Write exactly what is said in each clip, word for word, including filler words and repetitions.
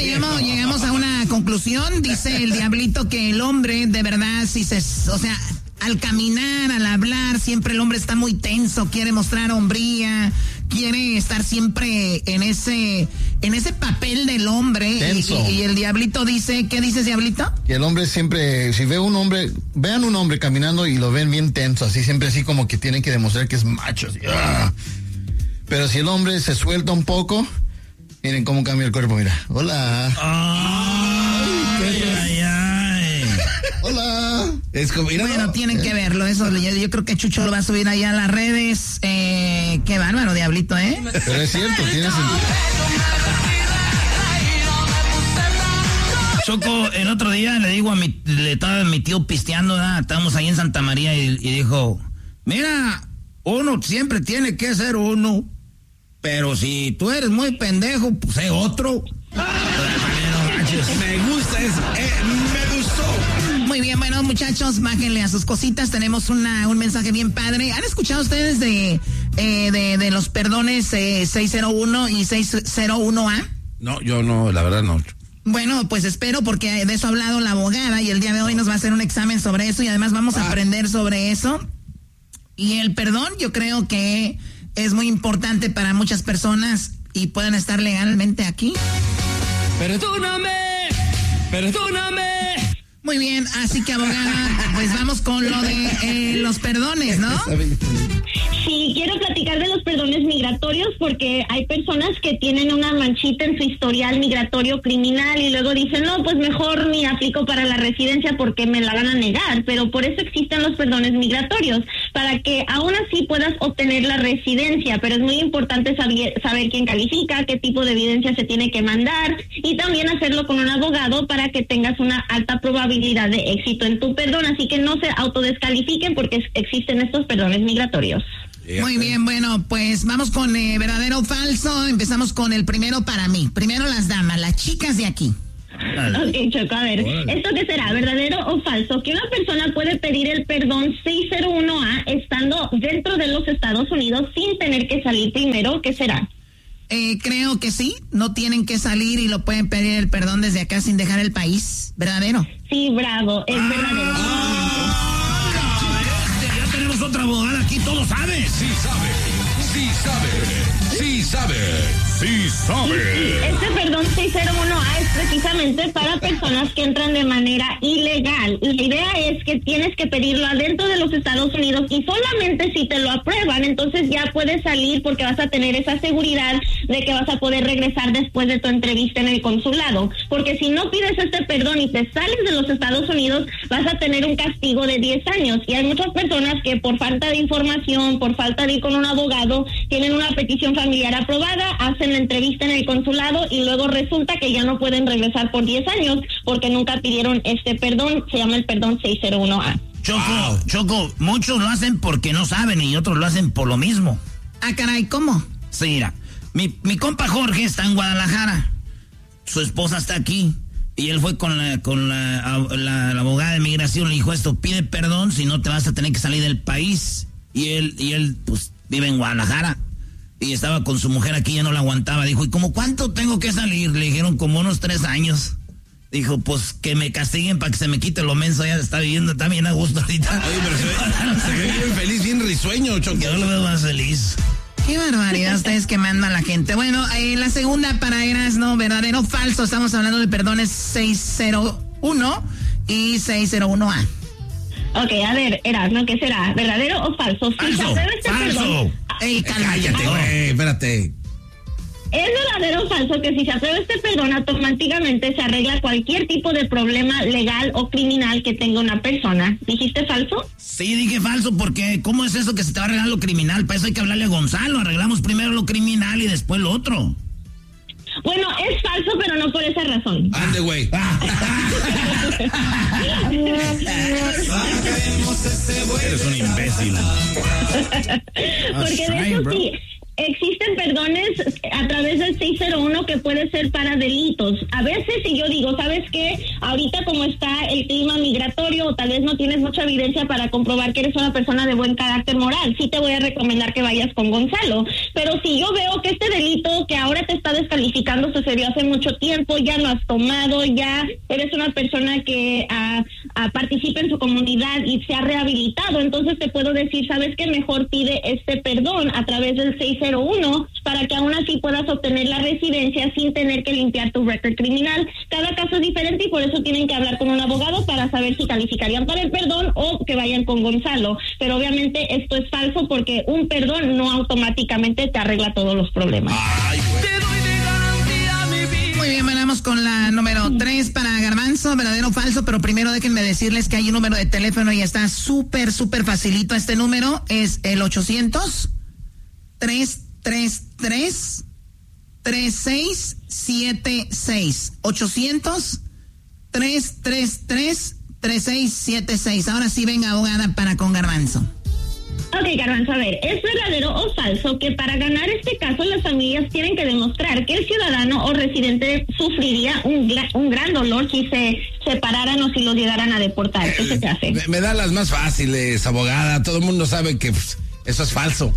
llegamos, llegamos a una conclusión. Dice el diablito que el hombre, de verdad, si se, o sea, al caminar, al hablar, siempre el hombre está muy tenso, quiere mostrar hombría, quiere estar siempre en ese, en ese papel del hombre. Tenso. Y, y el diablito dice, ¿qué dices, diablito? Que el hombre siempre, si ve un hombre, vean un hombre caminando y lo ven bien tenso, así siempre así como que tienen que demostrar que es macho. Así, ¡ah! Pero si el hombre se suelta un poco, miren cómo cambia el cuerpo, mira. Hola. Ay, ay, ay. Hola. Es como, mira, bueno, no, tienen eh. que verlo. Eso, yo, yo creo que Chucho lo va a subir allá a las redes. Eh, qué bárbaro, diablito, ¿eh? Pero es cierto, tiene sentido. Choco, el otro día le digo a mi, le estaba mi tío pisteando, ¿verdad? Estábamos ahí en Santa María y, y dijo, mira, uno siempre tiene que ser uno, pero si tú eres muy pendejo, pues sé otro. Me gusta eso, eh, me gustó. Muy bien, bueno, muchachos, bájenle a sus cositas. Tenemos una, un mensaje bien padre. ¿Han escuchado ustedes de, eh, de, de los perdones eh, seis cero uno y seis cero uno A? No, yo no, la verdad no. Bueno, pues espero porque de eso ha hablado la abogada y el día de hoy nos va a hacer un examen sobre eso y además vamos a aprender sobre eso. Y el perdón yo creo que es muy importante para muchas personas y pueden estar legalmente aquí. Perdóname, perdóname. Muy bien, así que abogada, pues vamos con lo de eh, los perdones, ¿no? Sí, quiero platicar de los perdones migratorios porque hay personas que tienen una manchita en su historial migratorio criminal y luego dicen, no, pues mejor ni aplico para la residencia porque me la van a negar, pero por eso existen los perdones migratorios, para que aún así puedas obtener la residencia, pero es muy importante saber, saber quién califica, qué tipo de evidencia se tiene que mandar y también hacerlo con un abogado para que tengas una alta probabilidad de éxito en tu perdón, así que no se autodescalifiquen porque existen estos perdones migratorios. Muy bien, bueno, pues vamos con eh, verdadero o falso. Empezamos con el primero para mí. Primero las damas, las chicas de aquí. Ok, Choco, a ver, ¿esto qué será? ¿Verdadero o falso? Que una persona puede pedir el perdón seis cero uno A estando dentro de los Estados Unidos sin tener que salir primero, ¿qué será? Eh, creo que sí, no tienen que salir y lo pueden pedir el perdón desde acá sin dejar el país. ¿Verdadero? Sí, bravo, es ah, verdadero. Ah, ya tenemos otra abogada aquí, todo sabe. Sí sabe, sí sabe, sí sabe, sí sabe. Este perdón seis cero uno A es precisamente para personas que entran de manera ilegal. La idea es que tienes que pedirlo adentro de los Estados Unidos y solamente si te lo aprueban, entonces ya puedes salir porque vas a tener esa seguridad de que vas a poder regresar después de tu entrevista en el consulado. Porque si no pides este perdón y te sales de los Estados Unidos, vas a tener un castigo de diez años. Y hay muchas personas que por falta de información, por falta de ir con un abogado, tienen una petición familiar aprobada, hacen la entrevista en el consulado y luego resulta que ya no pueden regresar por diez años porque nunca pidieron este perdón. Se llama el perdón seis cero uno A. Choco, wow. Choco, muchos lo hacen porque no saben y otros lo hacen por lo mismo. Ah, caray, ¿cómo? Sí, mira, mi, mi compa Jorge está en Guadalajara, su esposa está aquí y él fue con la, con la, la, la abogada de migración, le dijo esto, pide perdón si no te vas a tener que salir del país. Y él, y él pues vive en Guadalajara y estaba con su mujer aquí, ya no la aguantaba, dijo, ¿y como cuánto tengo que salir? Le dijeron como unos tres años. Dijo, pues que me castiguen para que se me quite lo menso, ya está viviendo, está bien a gusto ahorita. Oye, pero se ve, se ve bien feliz, bien risueño, Choco. Yo lo veo más feliz. Qué barbaridad ustedes que mandan a la gente. Bueno, eh, la segunda para Erasno, verdadero o falso. Estamos hablando de perdones seis cero uno y seis cero uno A. Ok, a ver, Erasno, ¿qué será? ¿Verdadero o falso? Falso, Si se este falso. Perdón, Ey, Cállate, güey, espérate. ¿es verdadero o falso que si se aprueba este perdón automáticamente se arregla cualquier tipo de problema legal o criminal que tenga una persona? ¿Dijiste falso? Sí, dije falso porque ¿cómo es eso que se te va a arreglar lo criminal? Para eso hay que hablarle a Gonzalo, arreglamos primero lo criminal y después lo otro. Bueno, es falso, pero no por esa razón. Ande, güey. Eres un imbécil. Porque de eso sí, existen perdones a través del seis cero uno que puede ser para delitos. A veces, si yo digo, ¿sabes qué? Ahorita como está el clima migratorio, o tal vez no tienes mucha evidencia para comprobar que eres una persona de buen carácter moral, sí te voy a recomendar que vayas con Gonzalo. Pero si yo veo que este delito que ahora te está descalificando sucedió hace mucho tiempo, ya no has tomado, ya eres una persona que uh, uh, participa en su comunidad y se ha rehabilitado, entonces te puedo decir, ¿sabes qué? Mejor pide este perdón a través del seis cero uno para que aún así puedas obtener la residencia sin tener que limpiar tu récord criminal. Cada caso es diferente y por eso tienen que hablar con un abogado para saber si calificarían para el perdón o que vayan con Gonzalo. Pero obviamente esto es falso porque un perdón no automáticamente te arregla todos los problemas. Ay, Muy bien, vamos con la número tres para Garbanzo, verdadero o falso, pero primero déjenme decirles que hay un número de teléfono y está súper, súper facilito. Este número es el ochocientos, tres tres tres, tres seis siete seis. ochocientos, tres tres tres, tres seis siete seis. Ahora sí, venga, abogada, para con Garbanzo. Ok, Garbanzo, a ver, ¿es verdadero o falso que para ganar este caso las familias tienen que demostrar que el ciudadano o residente sufriría un, un gran dolor si se separaran o si los llegaran a deportar? ¿Qué se te hace? Me, me da las más fáciles, abogada. Todo el mundo sabe que pues, eso es falso.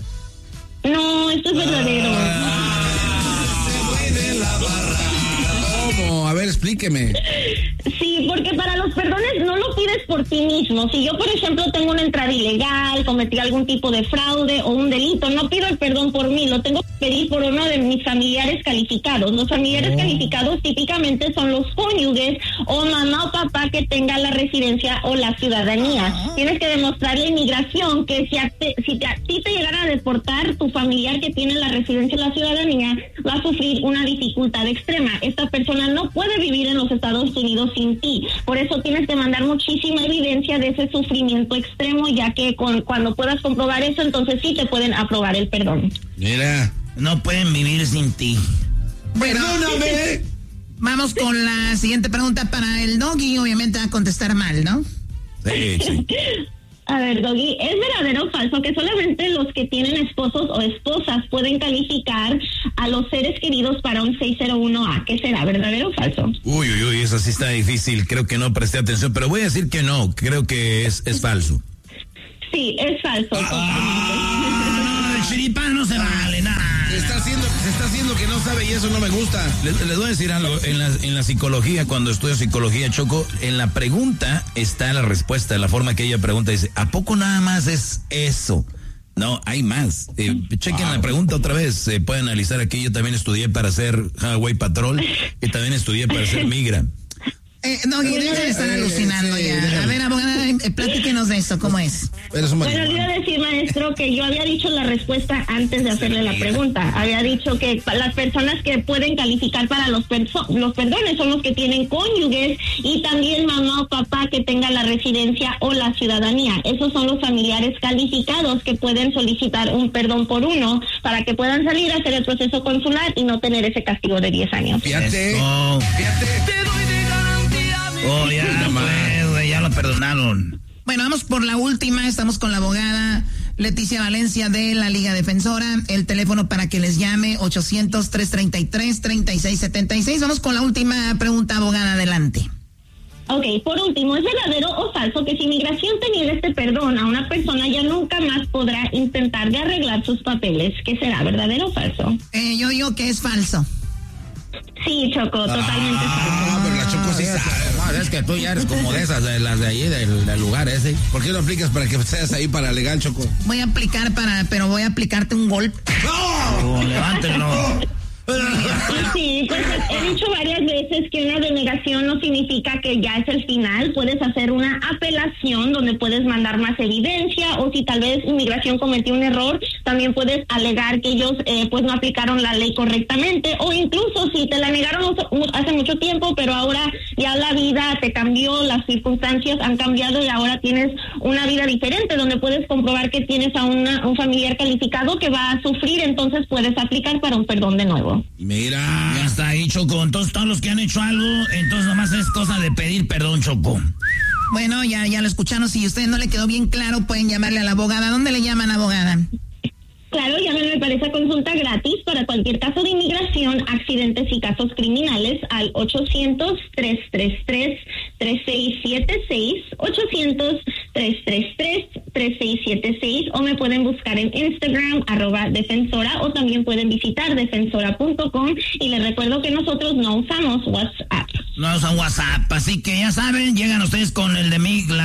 No, esto es verdadero. Ah, se mueve la barra. ¿Cómo? A ver, explíqueme. Sí, porque para los perdones no lo pides por ti mismo. Si yo, por ejemplo, tengo una entrada ilegal, cometí algún tipo de fraude o un delito, no pido el perdón por mí, lo tengo que pedir por uno de mis familiares calificados. Los familiares oh. calificados típicamente son los cónyuges o mamá o papá que tenga la residencia o la ciudadanía. Oh. Tienes que demostrarle a inmigración que si a, te, si te, a ti te llegan a deportar, tu familiar que tiene la residencia o la ciudadanía va a sufrir una dificultad extrema. Esta persona no puede vivir en los Estados Unidos sin ti. Por eso tienes que mandar muchísima evidencia de ese sufrimiento extremo, ya que con, cuando puedas comprobar eso, entonces sí te pueden aprobar el perdón. Mira, no pueden vivir sin ti. Bueno, perdóname. Vamos con la siguiente pregunta para el Doggy. Obviamente va a contestar mal, ¿no? Sí, sí. A ver, Doggy, ¿es verdadero o falso que solamente los que tienen esposos o esposas pueden calificar a los seres queridos para un seis cero uno A? ¿Qué será, verdadero o falso? Uy, uy, uy, eso sí está difícil. Creo que no presté atención, pero voy a decir que no. Creo que es, es falso. Sí, es falso. Ah, el chiripán no se vale, nada. Se está haciendo, se está haciendo que no sabe y eso no me gusta. Les, les voy a decir algo. En la, en la psicología, cuando estudio psicología, Choco, en la pregunta está la respuesta. La forma que ella pregunta dice, ¿a poco nada más es eso? No, hay más. Eh, chequen wow. la pregunta otra vez. Se eh, puede analizar aquí. Yo también estudié para ser Highway Patrol y también estudié para ser migra. Eh, no, y deja de estar alucinando ya. A ver, abogada, eh, platíquenos de esto, ¿cómo es? Bueno, le iba a decir, maestro, que yo había dicho la respuesta antes de hacerle la pregunta. Había dicho que las personas que pueden calificar para los, perso- los perdones son los que tienen cónyuges y también mamá o papá que tenga la residencia o la ciudadanía. Esos son los familiares calificados que pueden solicitar un perdón por uno para que puedan salir a hacer el proceso consular y no tener ese castigo de diez años. Fíjate, oh. fíjate. Oh, ya, pues, ya lo perdonaron. Bueno, vamos por la última. Estamos con la abogada Leticia Valencia de la Liga Defensora. El teléfono para que les llame, ochocientos, tres treinta y tres, treinta y seis setenta y seis. Vamos con la última pregunta, abogada, adelante. Ok, por último, ¿es verdadero o falso que si inmigración te niega este perdón a una persona ya nunca más podrá intentar de arreglar sus papeles? ¿Qué será, verdadero o falso? Eh, yo digo que es falso. Sí, Choco, totalmente ah, falso. No, pero la Choco sí sabe. No, es que tú ya eres como de esas, de las de allí, del, del lugar ese. ¿Por qué no aplicas para que seas ahí para legal, Choco? Voy a aplicar para, pero voy a aplicarte un golpe. ¡No! Oh, levántenlo. Sí, pues he dicho varias veces que una denegación no significa que ya es el final. Puedes hacer una apelación donde puedes mandar más evidencia, o si tal vez inmigración cometió un error, también puedes alegar que ellos eh, pues no aplicaron la ley correctamente, o incluso si te la negaron hace mucho tiempo, pero ahora ya la vida te cambió, las circunstancias han cambiado y ahora tienes una vida diferente donde puedes comprobar que tienes a una, un familiar calificado que va a sufrir, entonces puedes aplicar para un perdón de nuevo. Mira, ya está ahí, Choco. Entonces todos los que han hecho algo, entonces nomás es cosa de pedir perdón, Choco. Bueno, ya, ya lo escucharon. Si a usted no le quedó bien claro, pueden llamarle a la abogada. ¿Dónde le llaman, abogada? Claro, llámenme para esa consulta gratis para cualquier caso de inmigración, accidentes y casos criminales al ochocientos, tres tres tres, tres seis siete seis, ochocientos, tres tres tres, tres seis siete seis, o me pueden buscar en Instagram, arroba defensora, o también pueden visitar defensora punto com, y les recuerdo que nosotros no usamos WhatsApp. No usan WhatsApp, así que ya saben, llegan ustedes con el de mi, la